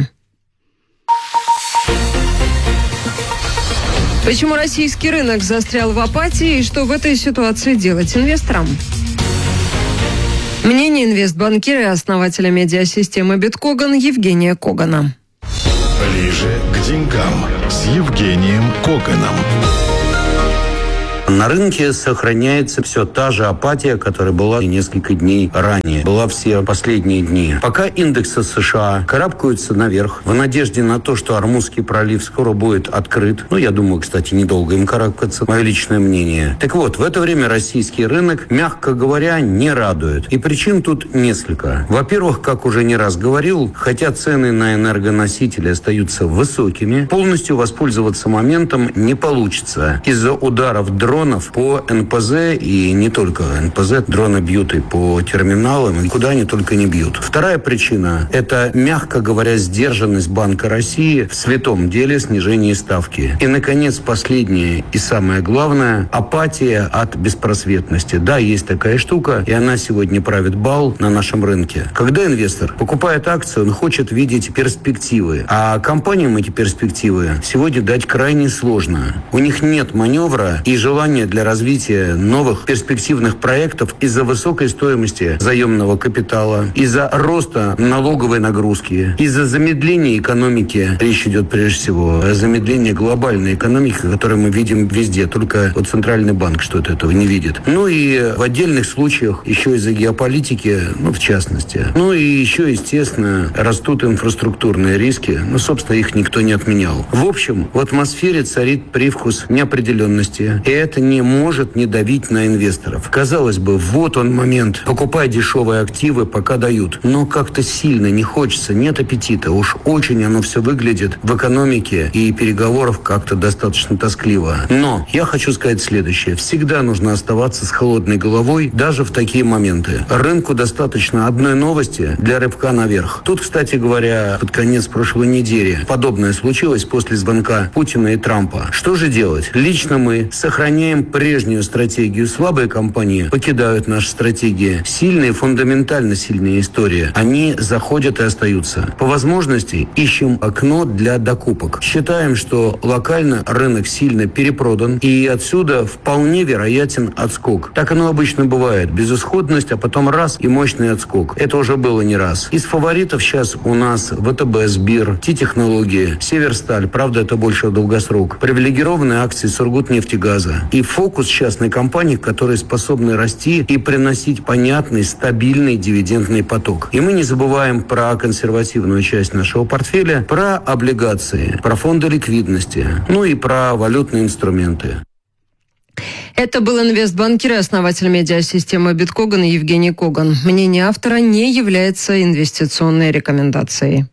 Почему российский рынок застрял в апатии и что в этой ситуации делать инвесторам? Мнение инвестбанкира и основателя медиасистемы «Биткоган» Евгения Когана. Ближе к деньгам с Евгением Коганом. На рынке сохраняется все та же апатия, которая была и несколько дней ранее. Была все последние дни. Пока индексы США карабкаются наверх в надежде на то, что Ормузский пролив скоро будет открыт. Я думаю, кстати, недолго им карабкаться. Мое личное мнение. Так вот, в это время российский рынок, мягко говоря, не радует. И причин тут несколько. Во-первых, как уже не раз говорил, хотя цены на энергоносители остаются высокими, полностью воспользоваться моментом не получится. Из-за ударов дронов по НПЗ, и не только НПЗ, дроны бьют и по терминалам, и куда они только не бьют. Вторая причина – это, мягко говоря, сдержанность Банка России в святом деле снижения ставки. И, наконец, последнее и самое главное – апатия от беспросветности. Да, есть такая штука, и она сегодня правит бал на нашем рынке. Когда инвестор покупает акцию, он хочет видеть перспективы, а компаниям эти перспективы сегодня дать крайне сложно. У них нет маневра и желания для развития новых перспективных проектов из-за высокой стоимости заемного капитала, из-за роста налоговой нагрузки, из-за замедления экономики. Речь идет прежде всего о замедлении глобальной экономики, которую мы видим везде. Только Центральный банк что-то этого не видит. И в отдельных случаях еще из-за геополитики, в частности. И еще, естественно, растут инфраструктурные риски. Собственно, их никто не отменял. В общем, в атмосфере царит привкус неопределенности. И это не может не давить на инвесторов. Казалось бы, вот он момент. Покупай дешевые активы, пока дают. Но как-то сильно не хочется, нет аппетита. Уж очень оно все выглядит в экономике и переговоров как-то достаточно тоскливо. Но я хочу сказать следующее. Всегда нужно оставаться с холодной головой, даже в такие моменты. Рынку достаточно одной новости для рывка наверх. Тут, кстати говоря, под конец прошлой недели подобное случилось после звонка Путина и Трампа. Что же делать? Лично мы сохраняем прежнюю стратегию. Слабые компании покидают наши стратегии. Сильные, фундаментально сильные истории, они заходят и остаются. По возможности ищем окно для докупок. Считаем, что локально рынок сильно перепродан, и отсюда вполне вероятен отскок. Так оно обычно бывает. Безысходность, а потом раз и мощный отскок. Это уже было не раз. Из фаворитов сейчас у нас ВТБ, Сбир, Ти-технологии, Северсталь. Правда, это больше долгосрок. Привилегированные акции Сургутнефтегаза. И фокус частной компании, которые способны расти и приносить понятный, стабильный дивидендный поток. И мы не забываем про консервативную часть нашего портфеля, про облигации, про фонды ликвидности, и про валютные инструменты. Это был инвестбанкир и основатель медиасистемы «Биткоган» Евгений Коган. Мнение автора не является инвестиционной рекомендацией.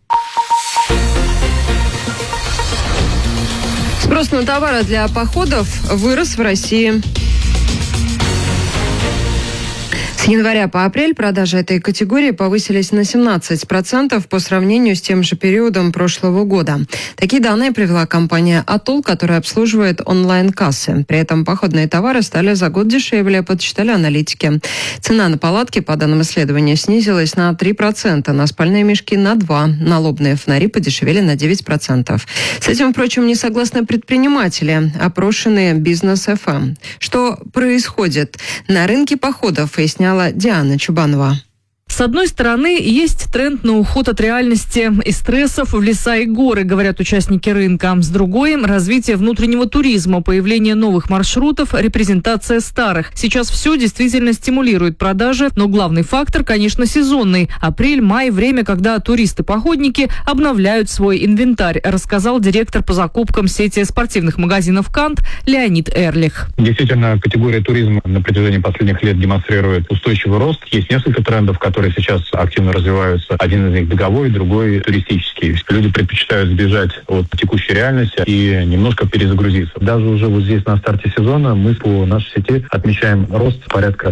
Спрос на товары для походов вырос в России. С января по апрель продажи этой категории повысились на 17% по сравнению с тем же периодом прошлого года. Такие данные привела компания «Атул», которая обслуживает онлайн-кассы. При этом походные товары стали за год дешевле, подсчитали аналитики. Цена на палатки, по данным исследования, снизилась на 3%, на спальные мешки на 2%, налобные фонари подешевели на 9%. С этим, впрочем, не согласны предприниматели, опрошенные Business FM. Что происходит на рынке походов, выясняла Диана Чубанова. С одной стороны, есть тренд на уход от реальности и стрессов в леса и горы, говорят участники рынка. С другой – развитие внутреннего туризма, появление новых маршрутов, репрезентация старых. Сейчас все действительно стимулирует продажи, но главный фактор, конечно, сезонный. Апрель-май – время, когда туристы-походники обновляют свой инвентарь, рассказал директор по закупкам сети спортивных магазинов «Кант» Леонид Эрлих. Действительно, категория туризма на протяжении последних лет демонстрирует устойчивый рост. Есть несколько трендов, которые сейчас активно развиваются. Один из них беговой, другой туристический. Люди предпочитают сбежать от текущей реальности и немножко перезагрузиться. Даже уже вот здесь на старте сезона мы по нашей сети отмечаем рост порядка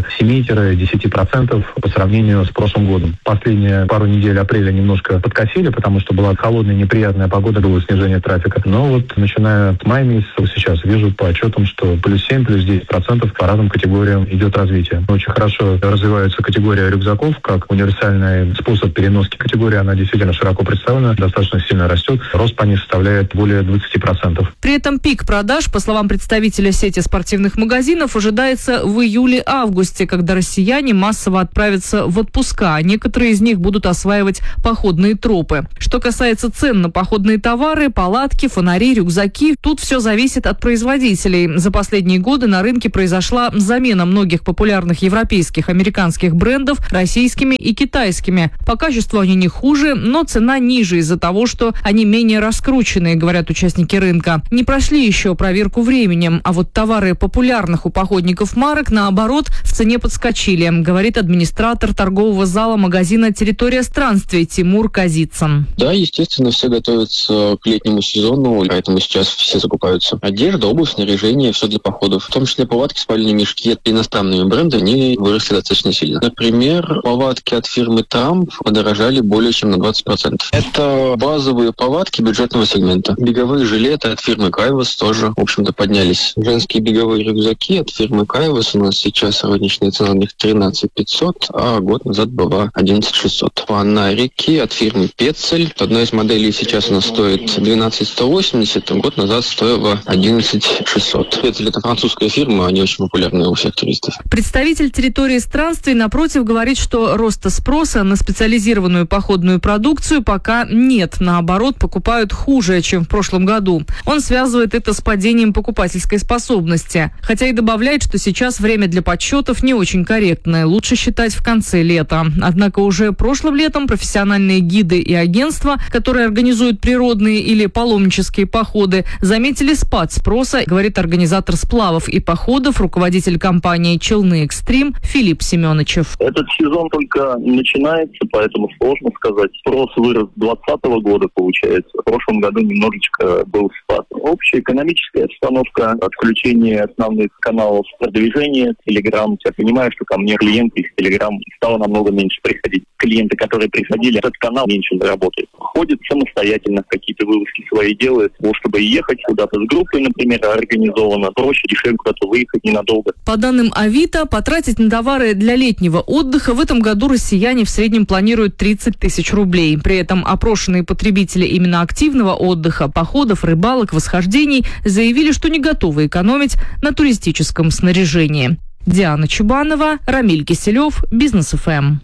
7-10% по сравнению с прошлым годом. Последние пару недель апреля немножко подкосили, потому что была холодная, неприятная погода, было снижение трафика. Но вот начиная от мая месяца сейчас вижу по отчетам, что плюс 7, плюс 10% по разным категориям идет развитие. Очень хорошо развивается категория рюкзаков, как универсальный способ переноски категории. Она действительно широко представлена, достаточно сильно растет. Рост по ней составляет более 20%. При этом пик продаж, по словам представителя сети спортивных магазинов, ожидается в июле-августе, когда россияне массово отправятся в отпуска, а некоторые из них будут осваивать походные тропы. Что касается цен на походные товары, палатки, фонари, рюкзаки, тут все зависит от производителей. За последние годы на рынке произошла замена многих популярных европейских, американских брендов российскими и китайскими. По качеству они не хуже, но цена ниже из-за того, что они менее раскрученные, говорят участники рынка. Не прошли еще проверку временем, а вот товары популярных у походников марок, наоборот, в цене подскочили, говорит администратор торгового зала магазина «Территория странствий» Тимур Казицын. Да, естественно, все готовятся к летнему сезону, поэтому сейчас все закупаются. Одежда, обувь, снаряжение, все для походов. В том числе палатки, спальные мешки. Иностранные бренды, они выросли достаточно сильно. Например, палатки от фирмы «Трамп» подорожали более чем на 20%. Это базовые палатки бюджетного сегмента. Беговые жилеты от фирмы «Кайвас» тоже, в общем-то, поднялись. Женские беговые рюкзаки от фирмы «Кайвас» у нас сейчас розничная цена на них 13 500, а год назад была 11 600. Фонарики от фирмы «Пецель». Одна из моделей сейчас у нас стоит 12 180, а год назад стоила 11 600. «Пецель» — это французская фирма, они очень популярны у всех туристов. Представитель «Территории странствий», напротив, говорит, что роста спроса на специализированную походную продукцию пока нет. Наоборот, покупают хуже, чем в прошлом году. Он связывает это с падением покупательской способности. Хотя и добавляет, что сейчас время для подсчетов не очень корректное. Лучше считать в конце лета. Однако уже прошлым летом профессиональные гиды и агентства, которые организуют природные или паломнические походы, заметили спад спроса, говорит организатор сплавов и походов, руководитель компании «Челны Экстрим» Филипп Семеновичев. Этот сезон только начинается, поэтому сложно сказать. Спрос вырос с 2020 года, получается. В прошлом году немножечко был спад. Общая экономическая обстановка, отключение основных каналов продвижения, Telegram. Я понимаю, что ко мне клиенты из Telegram стало намного меньше приходить. Клиенты, которые приходили, этот канал меньше заработает. Ходит самостоятельно, какие-то вылазки свои делает. Чтобы ехать куда-то с группой, например, организованно, проще, дешевле куда-то выехать ненадолго. По данным Авито, потратить на товары для летнего отдыха в этом году россияне в среднем планируют 30 тысяч рублей. При этом опрошенные потребители именно активного отдыха, походов, рыбалок, восхождений заявили, что не готовы экономить на туристическом снаряжении. Диана Чубанова, Рамиль Киселев, Бизнес ФМ.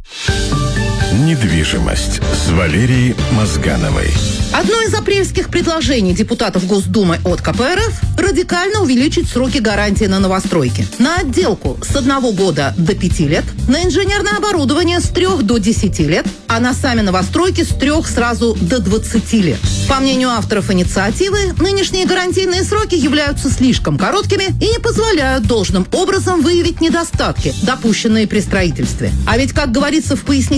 Недвижимость с Валерией Мозгановой. Одно из апрельских предложений депутатов Госдумы от КПРФ – радикально увеличить сроки гарантии на новостройки. На отделку с 1 года до 5 лет, на инженерное оборудование с 3 до 10 лет, а на сами новостройки с 3 сразу до 20 лет. По мнению авторов инициативы, нынешние гарантийные сроки являются слишком короткими и не позволяют должным образом выявить недостатки, допущенные при строительстве. А ведь, как говорится в пояснительной записи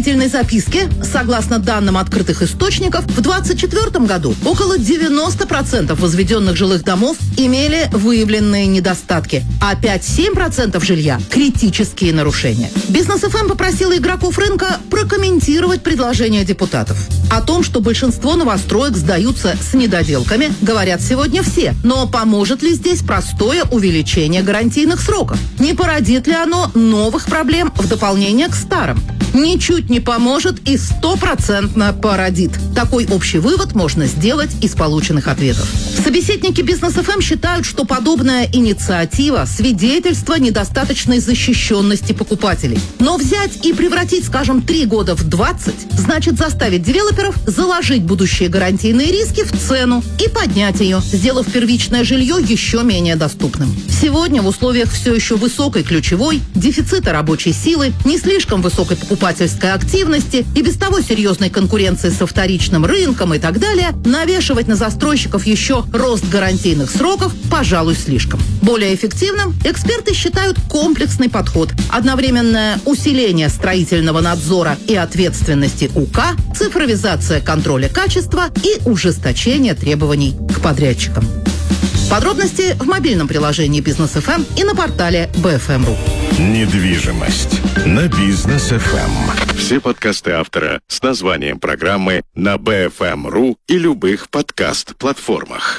прописке, согласно данным открытых источников, в 2024 году около 90% возведенных жилых домов имели выявленные недостатки, а 5-7% жилья – критические нарушения. Бизнес-ФМ попросила игроков рынка прокомментировать предложения депутатов. О том, что большинство новостроек сдаются с недоделками, говорят сегодня все. Но поможет ли здесь простое увеличение гарантийных сроков? Не породит ли оно новых проблем в дополнение к старым? Ничуть не поможет и 100% породит. Такой общий вывод можно сделать из полученных ответов. Собеседники Бизнес-ФМ считают, что подобная инициатива – свидетельство недостаточной защищенности покупателей. Но взять и превратить, скажем, 3 года в 20 значит заставить девелоперов заложить будущие гарантийные риски в цену и поднять ее, сделав первичное жилье еще менее доступным. Сегодня в условиях все еще высокой ключевой, дефицита рабочей силы, не слишком высокой покупательской активности и без того серьезной конкуренции со вторичным рынком и так далее, навешивать на застройщиков еще рост гарантийных сроков, пожалуй, слишком. Более эффективным эксперты считают комплексный подход. Одновременное усиление строительного надзора и ответственности УК, цифровизация контроля качества и ужесточение требований к подрядчикам. Подробности в мобильном приложении Бизнес-ФМ и на портале BFM.ru. Недвижимость на Бизнес-ФМ. Все подкасты автора с названием программы на BFM.ru и любых подкаст-платформах.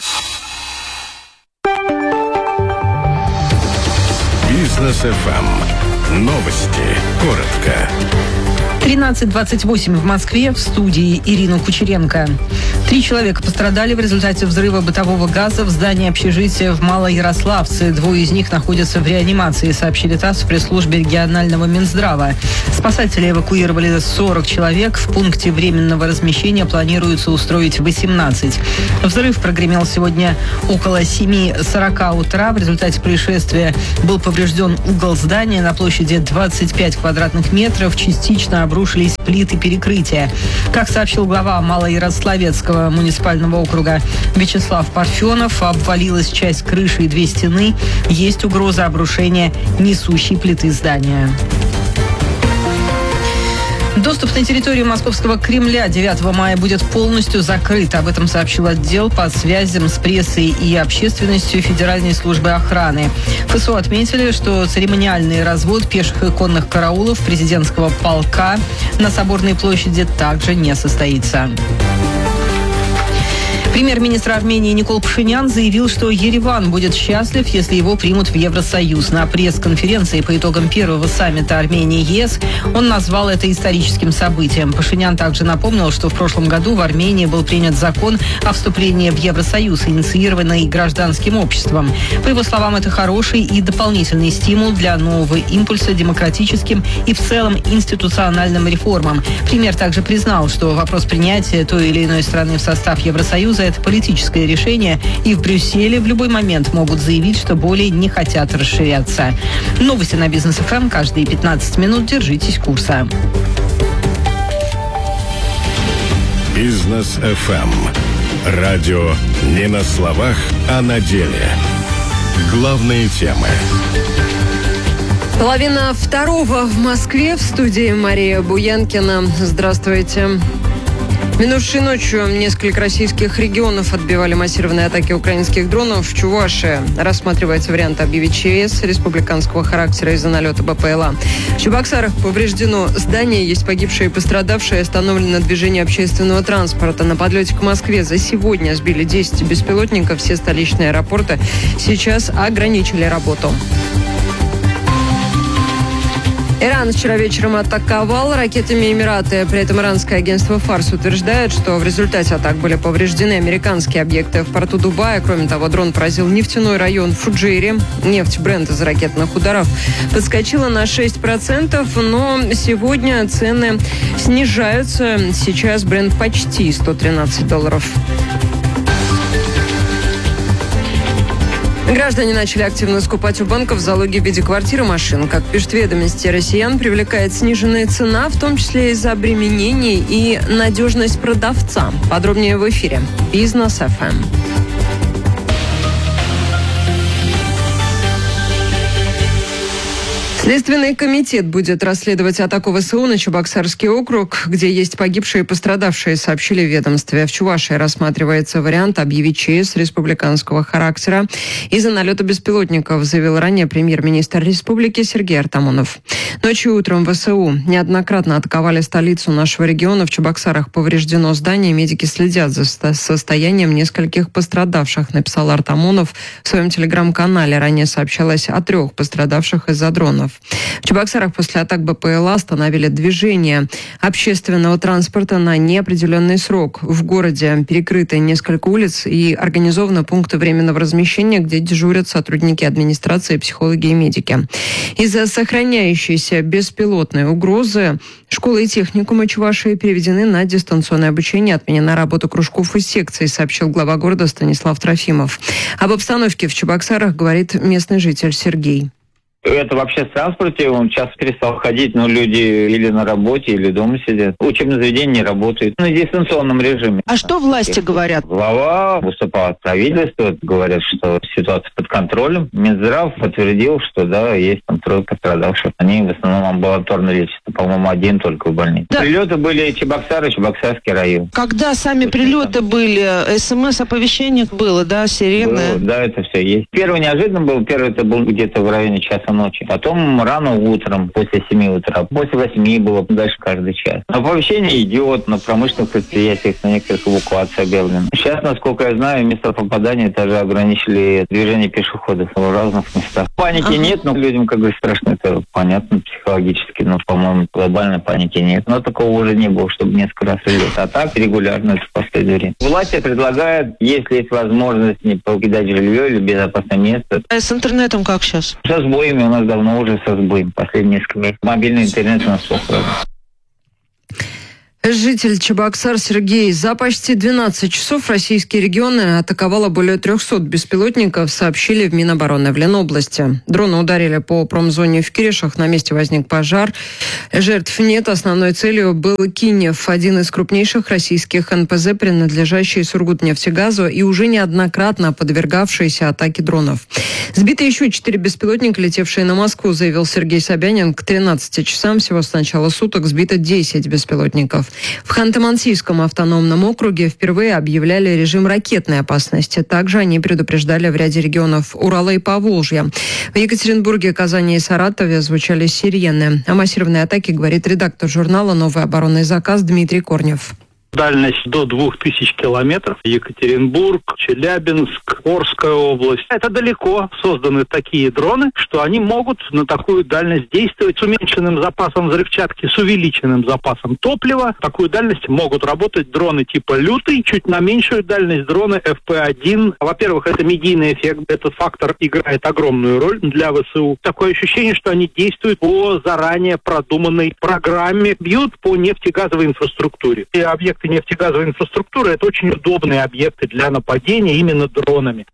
Бизнес-ФМ. Новости. Коротко. 13:28 в Москве, в студии Ирина Кучеренко. 3 человека пострадали в результате взрыва бытового газа в здании общежития в Малоярославце. 2 из них находятся в реанимации, сообщили ТАСС в пресс-службе регионального Минздрава. Спасатели эвакуировали 40 человек. В пункте временного размещения планируется устроить 18. Взрыв прогремел сегодня около 7:40 утра. В результате происшествия был поврежден угол здания на площади 25 квадратных метров. Частично обрушились плиты перекрытия. Как сообщил глава Малоярославецкого муниципального округа Вячеслав Парфенов, обвалилась часть крыши и 2 стены. Есть угроза обрушения несущей плиты здания. Доступ на территорию Московского Кремля 9 мая будет полностью закрыт. Об этом сообщил отдел по связям с прессой и общественностью Федеральной службы охраны. ФСО отметили, что церемониальный развод пеших и конных караулов президентского полка на Соборной площади также не состоится. Премьер-министр Армении Никол Пашинян заявил, что Ереван будет счастлив, если его примут в Евросоюз. На пресс-конференции по итогам первого саммита Армении-ЕС он назвал это историческим событием. Пашинян также напомнил, что в прошлом году в Армении был принят закон о вступлении в Евросоюз, инициированный гражданским обществом. По его словам, это хороший и дополнительный стимул для нового импульса демократическим и в целом институциональным реформам. Премьер также признал, что вопрос принятия той или иной страны в состав Евросоюза – это политическое решение, и в Брюсселе в любой момент могут заявить, что более не хотят расширяться. Новости на Бизнес-ФМ каждые 15 минут. Держитесь курса. Бизнес-ФМ. Радио не на словах, а на деле. Главные темы. 1:30 в Москве. В студии Мария Буянкина. Здравствуйте. Минувшей ночью несколько российских регионов отбивали массированные атаки украинских дронов. В Чувашии рассматривается вариант объявить ЧС республиканского характера из-за налета БПЛА. В Чебоксарах повреждено здание, есть погибшие и пострадавшие, остановлено движение общественного транспорта. На подлете к Москве за сегодня сбили 10 беспилотников. Все столичные аэропорты сейчас ограничили работу. Иран вчера вечером атаковал ракетами Эмираты. При этом иранское агентство «Фарс» утверждает, что в результате атак были повреждены американские объекты в порту Дубая. Кроме того, дрон поразил нефтяной район в Фуджейре. Нефть Брент из ракетных ударов подскочила на 6%, но сегодня цены снижаются. Сейчас Брент почти $113. Граждане начали активно скупать у банков залоги в виде квартир и машин. Как пишет «Ведомости», россиян привлекает сниженная цена, в том числе из-за обременений и надежность продавца. Подробнее в эфире. Бизнес-ФМ. Следственный комитет будет расследовать атаку ВСУ на Чебоксарский округ, где есть погибшие и пострадавшие, сообщили в ведомстве. В Чувашии рассматривается вариант объявить ЧС республиканского характера из-за налета беспилотников, заявил ранее премьер-министр республики Сергей Артамонов. Ночью и утром ВСУ неоднократно атаковали столицу нашего региона. В Чебоксарах повреждено здание. Медики следят за состоянием нескольких пострадавших, написал Артамонов в своем телеграм-канале. Ранее сообщалось о 3 пострадавших из-за дронов. В Чебоксарах после атак БПЛА остановили движение общественного транспорта на неопределенный срок. В городе перекрыты несколько улиц и организованы пункты временного размещения, где дежурят сотрудники администрации, психологи и медики. Из-за сохраняющейся беспилотной угрозы школы и техникумы Чувашии переведены на дистанционное обучение. Отменена работа кружков и секций, сообщил глава города Станислав Трофимов. Об обстановке в Чебоксарах говорит местный житель Сергей. Это вообще в транспорте, он сейчас перестал ходить, но люди или на работе, или дома сидят. Учебное заведение не работает. На дистанционном режиме. А что власти говорят? Глава выступал от правительства, говорят, что ситуация под контролем. Минздрав подтвердил, что да, есть там 3 пострадавших. Они в основном амбулаторно лечатся, по-моему, 1 только в больнице. Да. Прилеты были Чебоксары, Чебоксарский район. Когда сами прилеты были, СМС-оповещение было, да, сирены? Было, да, это все есть. Первый неожиданно был, первый это был где-то в районе часа ночи. Потом рано утром, после 7 утра. После 8 было дальше каждый час. Оповещение идет на промышленных предприятиях, на некоторых эвакуации объявлено. Сейчас, насколько я знаю, место попадания даже ограничили движение пешеходов в разных местах. Паники нет, но людям, как бы, страшно, это понятно психологически, но, по-моему, глобальной паники нет. Но такого уже не было, чтобы несколько раз идет. А так регулярно это в последнее время. Власти предлагают, если есть возможность, не покидать жилье или безопасное место. А с интернетом как сейчас? Со сбоями у нас давно уже со сбоем. Последние несколько месяцев. Мобильный интернет у нас плохо. Житель Чебоксар Сергей. За почти 12 часов российские регионы атаковало более 300 беспилотников, сообщили в Минобороны в Ленобласти. Дроны ударили по промзоне в Киришах. На месте возник пожар. Жертв нет. Основной целью был Кинев, один из крупнейших российских НПЗ, принадлежащий Сургутнефтегазу и уже неоднократно подвергавшийся атаке дронов. Сбиты еще 4 беспилотника, летевшие на Москву, заявил Сергей Собянин. К 13 часам всего с начала суток сбито 10 беспилотников. В Ханты-Мансийском автономном округе впервые объявляли режим ракетной опасности. Также они предупреждали в ряде регионов Урала и Поволжья. В Екатеринбурге, Казани и Саратове звучали сирены. О массированной атаке говорит редактор журнала «Новый оборонный заказ» Дмитрий Корнев. Дальность до 2000 километров. Екатеринбург, Челябинск, Орская область. Это далеко созданы такие дроны, что они могут на такую дальность действовать с уменьшенным запасом взрывчатки, с увеличенным запасом топлива. Такую дальность могут работать дроны типа «Лютый», чуть на меньшую дальность дроны FP1. Во-первых, это медийный эффект. Этот фактор играет огромную роль для ВСУ. Такое ощущение, что они действуют по заранее продуманной программе, бьют по нефтегазовой инфраструктуре. И объекты нефтегазовой инфраструктуры – это очень удобные объекты для нападения именно дронами.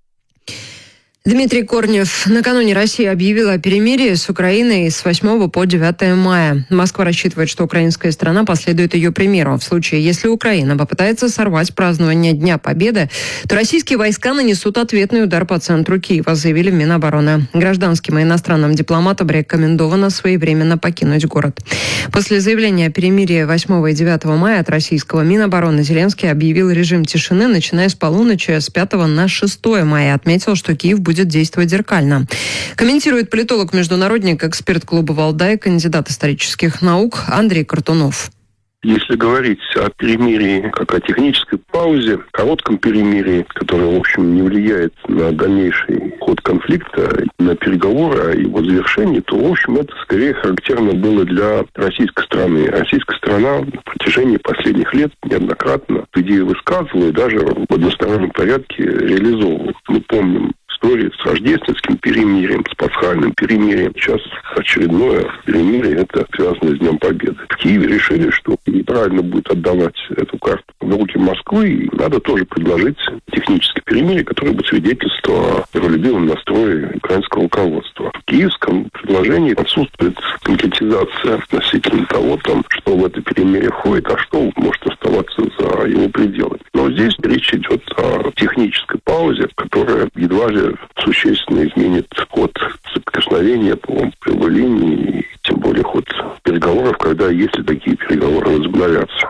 Дмитрий Корнев. Накануне Россия объявила о перемирии с Украиной с 8 по 9 мая. Москва рассчитывает, что украинская страна последует ее примеру. В случае, если Украина попытается сорвать празднование Дня Победы, то российские войска нанесут ответный удар по центру Киева, заявили в Минобороны. Гражданским и иностранным дипломатам рекомендовано своевременно покинуть город. После заявления о перемирии 8 и 9 мая от российского Минобороны Зеленский объявил режим тишины, начиная с полуночи с 5 на 6 мая. Отметил, что Киев будет действовать зеркально. Комментирует политолог-международник, эксперт клуба «Валдай», кандидат исторических наук Андрей Картунов. Если говорить о перемирии как о технической паузе, коротком перемирии, которое, в общем, не влияет на дальнейший ход конфликта, на переговоры о его завершении, то, в общем, это скорее характерно было для российской страны. Российская страна на протяжении последних лет неоднократно идею высказывала и даже в одностороннем порядке реализовывала. Мы помним истории с рождественским перемирием, с пасхальным перемирием. Сейчас очередное перемирие, это связано с Днем Победы. В Киеве решили, что неправильно будет отдавать эту карту в руки Москвы, и надо тоже предложить техническое перемирие, которое бы свидетельствовало о миролюбивом настрое украинского руководства. В киевском предложении отсутствует конкретизация относительно того, что в это перемирие входит, а что может оставаться за его пределами. Но здесь речь идет о технической паузе, которая едва ли существенно изменит ход соприкосновения по прямой линии, тем более ход переговоров, когда, если такие переговоры возобновятся.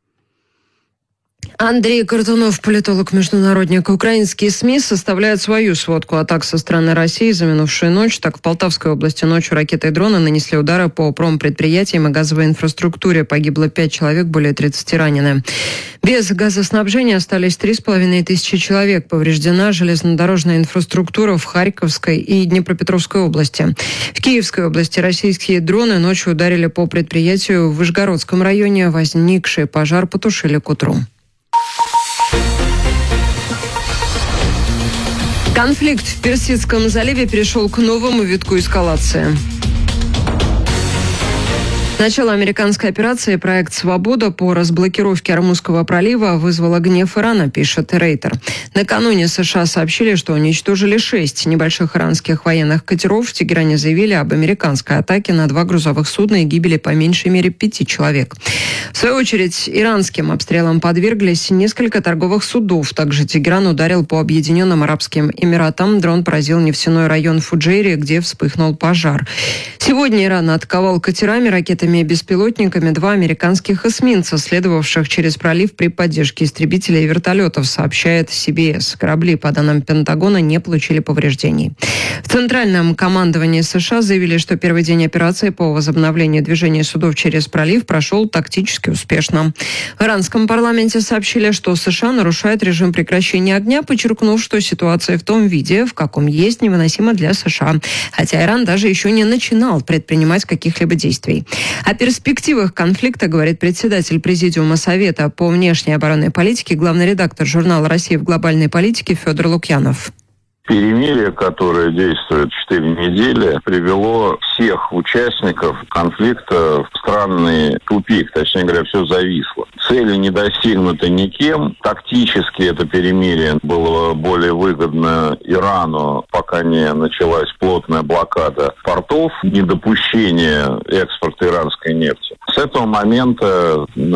Андрей Картунов, политолог-международник. Украинские СМИ составляют свою сводку атак со стороны России за минувшую ночь. Так, в Полтавской области ночью ракеты и дроны нанесли удары по промпредприятиям и газовой инфраструктуре. Погибло 5 человек, более 30 ранены. Без газоснабжения остались 3500 человек. Повреждена железнодорожная инфраструктура в Харьковской и Днепропетровской области. В Киевской области российские дроны ночью ударили по предприятию в Вышгородском районе. Возникший пожар потушили к утру. Конфликт в Персидском заливе перешел к новому витку эскалации. Начало американской операции «Проект Свобода» по разблокировке Ормузского пролива вызвало гнев Ирана, пишет Рейтер. Накануне США сообщили, что уничтожили 6 небольших иранских военных катеров. В Тегеране заявили об американской атаке на 2 грузовых судна и гибели по меньшей мере 5 человек. В свою очередь, иранским обстрелам подверглись несколько торговых судов. Также Тегеран ударил по Объединенным Арабским Эмиратам. Дрон поразил нефтяной район Фуджейри, где вспыхнул пожар. Сегодня Иран атаковал катерами, ракетами и беспилотниками 2 американских эсминца, следовавших через пролив при поддержке истребителей и вертолетов, сообщает CBS. Корабли, по данным Пентагона, не получили повреждений. В Центральном командовании США заявили, что первый день операции по возобновлению движения судов через пролив прошел тактически успешно. В иранском парламенте сообщили, что США нарушает режим прекращения огня, подчеркнув, что ситуация в том виде, в каком есть, невыносима для США. Хотя Иран даже еще не начинал предпринимать каких-либо действий. О перспективах конфликта говорит председатель Президиума Совета по внешней оборонной политике, главный редактор журнала «Россия в глобальной политике» Федор Лукьянов. Перемирие, которое действует 4 недели, привело всех участников конфликта в странный тупик. Точнее говоря, все зависло. Цели не достигнуты никем. Тактически это перемирие было более выгодно Ирану, пока не началась плотная блокада портов, недопущение экспорта иранской нефти. С этого момента